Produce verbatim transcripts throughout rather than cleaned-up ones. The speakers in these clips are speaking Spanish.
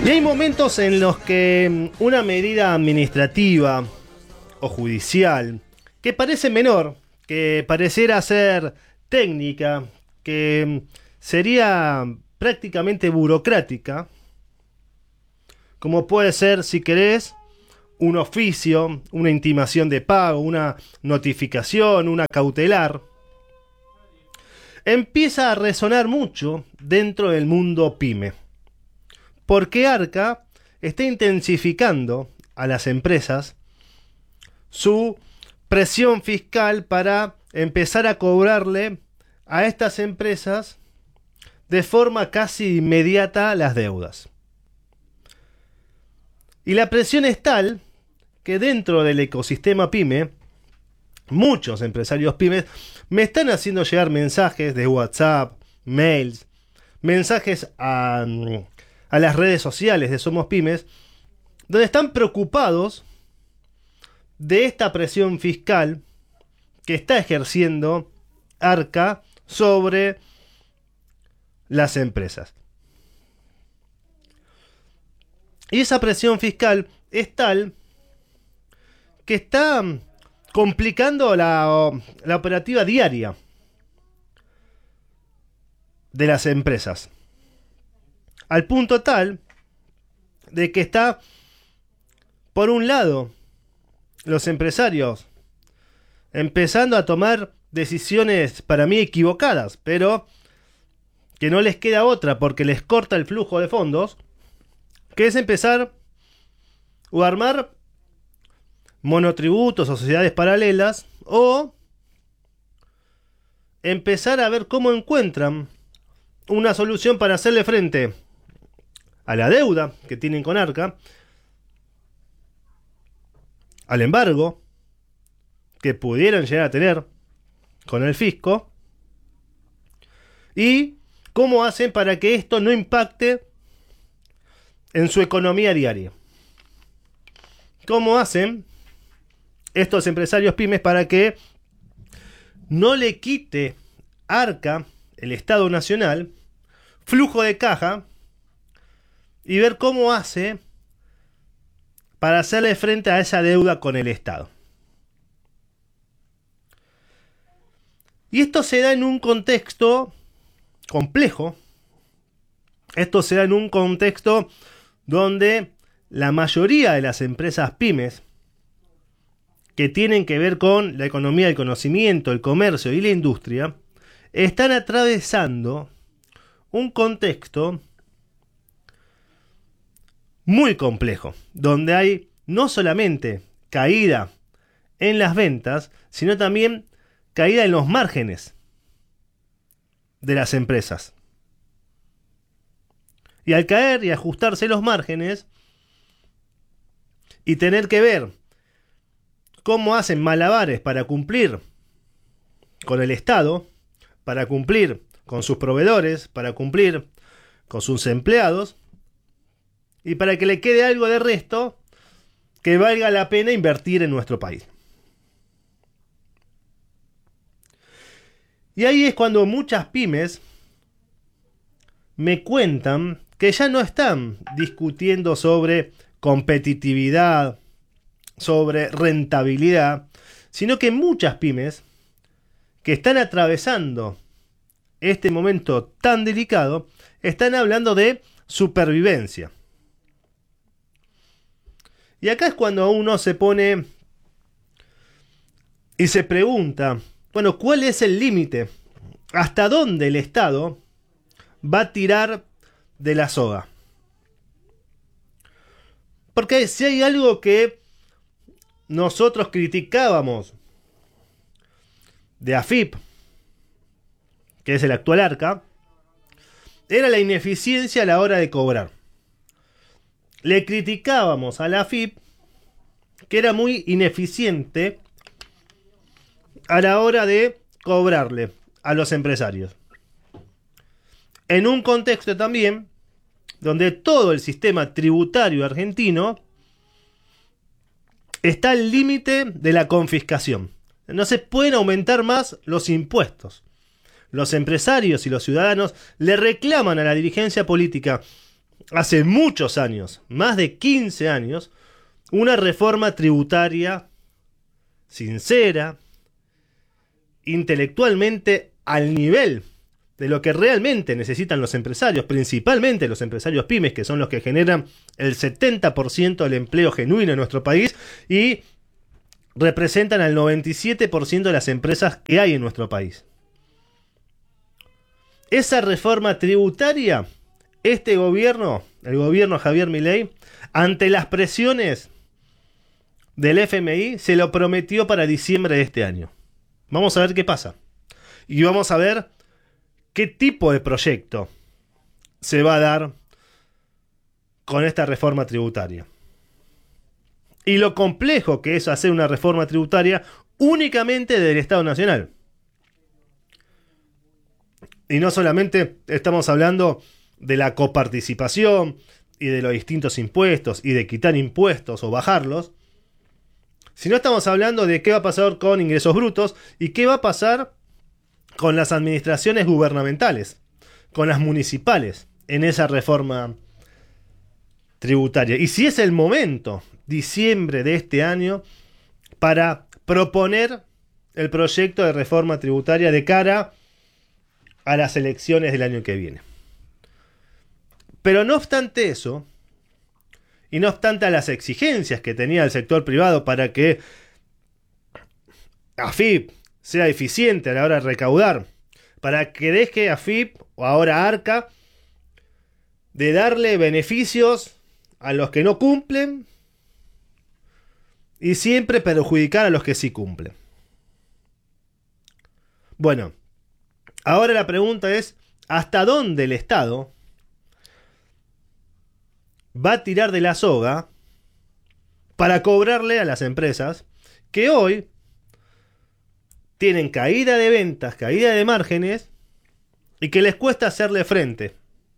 Y hay momentos en los que una medida administrativa o judicial que parece menor, que pareciera ser técnica, que sería prácticamente burocrática, como puede ser, si querés, un oficio, una intimación de pago, una notificación, una cautelar, empieza a resonar mucho dentro del mundo pyme. Porque Arca está intensificando a las empresas su presión fiscal para empezar a cobrarle a estas empresas de forma casi inmediata las deudas. Y la presión es tal que dentro del ecosistema pyme, muchos empresarios pymes me están haciendo llegar mensajes de WhatsApp, mails, mensajes a, a las redes sociales de Somos Pymes, donde están preocupados de esta presión fiscal que está ejerciendo Arca sobre las empresas. Y esa presión fiscal es tal que está complicando la, la operativa diaria de las empresas. Al punto tal de que está, por un lado, los empresarios empezando a tomar decisiones para mí equivocadas, pero que no les queda otra porque les corta el flujo de fondos, que es empezar o armar monotributos o sociedades paralelas, o empezar a ver cómo encuentran una solución para hacerle frente a la deuda que tienen con Arca, al embargo que pudieran llegar a tener con el fisco, y cómo hacen para que esto no impacte en su economía diaria. ¿Cómo hacen estos empresarios pymes para que no le quite Arca, el Estado Nacional, flujo de caja, y ver cómo hace para hacerle frente a esa deuda con el Estado? Y esto se da en un contexto complejo. Esto se da en un contexto donde la mayoría de las empresas pymes que tienen que ver con la economía del conocimiento, el comercio y la industria, están atravesando un contexto muy complejo, donde hay no solamente caída en las ventas, sino también caída en los márgenes de las empresas. Y al caer y ajustarse los márgenes y tener que ver cómo hacen malabares para cumplir con el Estado, para cumplir con sus proveedores, para cumplir con sus empleados, y para que le quede algo de resto que valga la pena invertir en nuestro país. Y ahí es cuando muchas pymes me cuentan que ya no están discutiendo sobre competitividad, sobre rentabilidad, sino que muchas pymes que están atravesando este momento tan delicado están hablando de supervivencia. Y acá es cuando uno se pone y se pregunta, bueno, ¿cuál es el límite? ¿Hasta dónde el Estado va a tirar de la soga? Porque si hay algo que nosotros criticábamos de A F I P, que es el actual Arca, era la ineficiencia a la hora de cobrar. Le criticábamos a la A F I P que era muy ineficiente a la hora de cobrarle a los empresarios. En un contexto también donde todo el sistema tributario argentino está al límite de la confiscación. No se pueden aumentar más los impuestos. Los empresarios y los ciudadanos le reclaman a la dirigencia política hace muchos años, más de quince años, una reforma tributaria sincera, intelectualmente al nivel de lo que realmente necesitan los empresarios, principalmente los empresarios pymes, que son los que generan el setenta por ciento del empleo genuino en nuestro país y representan al noventa y siete por ciento de las empresas que hay en nuestro país. Esa reforma tributaria, este gobierno, el gobierno Javier Milei, ante las presiones del F M I, se lo prometió para diciembre de este año. Vamos a ver qué pasa. Y vamos a ver qué tipo de proyecto se va a dar con esta reforma tributaria. Y lo complejo que es hacer una reforma tributaria únicamente del Estado Nacional. Y no solamente estamos hablando de la coparticipación y de los distintos impuestos y de quitar impuestos o bajarlos, sino estamos hablando de qué va a pasar con ingresos brutos y qué va a pasar con las administraciones gubernamentales, con las municipales, en esa reforma tributaria. Y si es el momento, diciembre de este año, para proponer el proyecto de reforma tributaria de cara a las elecciones del año que viene. Pero no obstante eso, y no obstante a las exigencias que tenía el sector privado para que AFIP sea eficiente a la hora de recaudar, para que deje AFIP, o ahora ARCA, de darle beneficios a los que no cumplen y siempre perjudicar a los que sí cumplen. Bueno, ahora la pregunta es, ¿hasta dónde el Estado va a tirar de la soga para cobrarle a las empresas que hoy tienen caída de ventas, caída de márgenes y que les cuesta hacerle frente?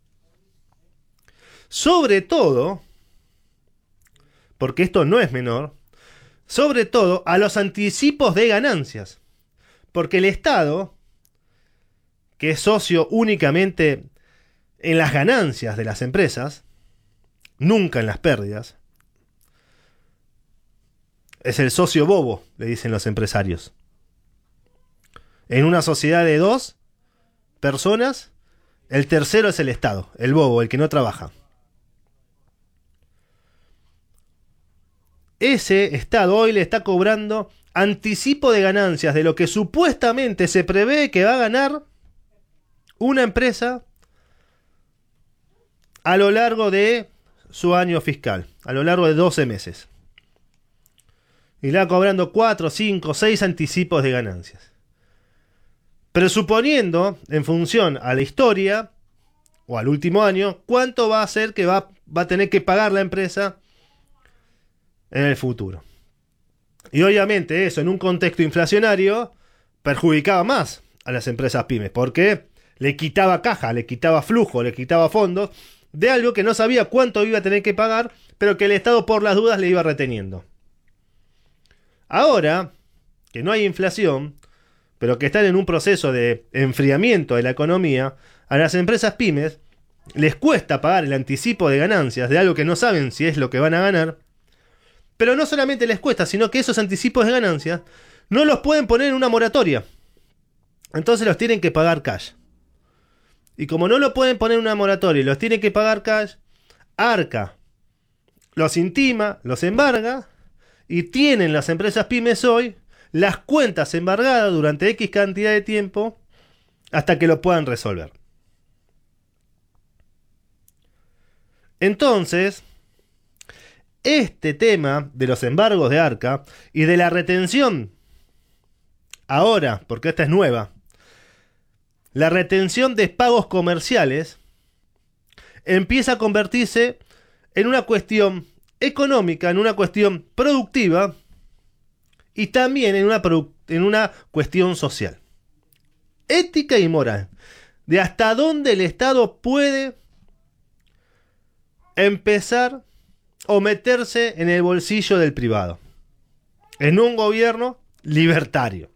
Sobre todo, porque esto no es menor, sobre todo a los anticipos de ganancias. Porque el Estado, que es socio únicamente en las ganancias de las empresas, nunca en las pérdidas, es el socio bobo, le dicen los empresarios. En una sociedad de dos personas, el tercero es el Estado, el bobo, el que no trabaja. Ese Estado hoy le está cobrando anticipo de ganancias de lo que supuestamente se prevé que va a ganar una empresa a lo largo de su año fiscal, a lo largo de doce meses. Y le va cobrando cuatro, cinco, seis anticipos de ganancias. Presuponiendo, en función a la historia, o al último año, cuánto va a ser que va, va a tener que pagar la empresa en el futuro. Y obviamente eso, en un contexto inflacionario, perjudicaba más a las empresas pymes, porque le quitaba caja, le quitaba flujo, le quitaba fondos de algo que no sabía cuánto iba a tener que pagar, pero que el Estado por las dudas le iba reteniendo. Ahora que no hay inflación, pero que están en un proceso de enfriamiento de la economía, a las empresas pymes les cuesta pagar el anticipo de ganancias de algo que no saben si es lo que van a ganar. Pero no solamente les cuesta, sino que esos anticipos de ganancias no los pueden poner en una moratoria. Entonces los tienen que pagar cash. Y como no lo pueden poner en una moratoria y los tienen que pagar cash, ARCA los intima, los embarga, y tienen las empresas pymes hoy las cuentas embargadas durante X cantidad de tiempo hasta que lo puedan resolver. Entonces, este tema de los embargos de ARCA y de la retención, ahora, porque esta es nueva, la retención de pagos comerciales empieza a convertirse en una cuestión económica, en una cuestión productiva y también en una, en una cuestión social, ética y moral, de hasta dónde el Estado puede empezar o meterse en el bolsillo del privado, en un gobierno libertario.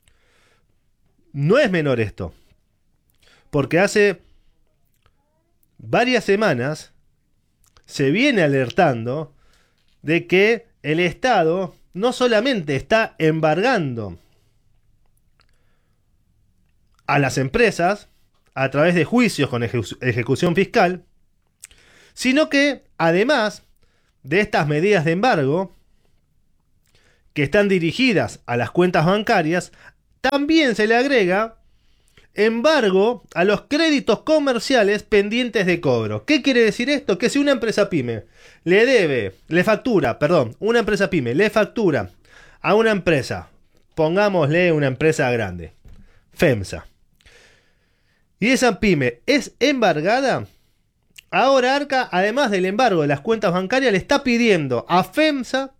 No es menor esto, porque hace varias semanas se viene alertando de que el Estado no solamente está embargando a las empresas a través de juicios con ejecu- ejecución fiscal, sino que además de estas medidas de embargo que están dirigidas a las cuentas bancarias, también se le agrega embargo a los créditos comerciales pendientes de cobro. ¿Qué quiere decir esto? Que si una empresa pyme le debe, le factura, perdón, una empresa pyme le factura a una empresa, pongámosle una empresa grande, FEMSA, y esa pyme es embargada, ahora Arca, además del embargo de las cuentas bancarias, le está pidiendo a FEMSA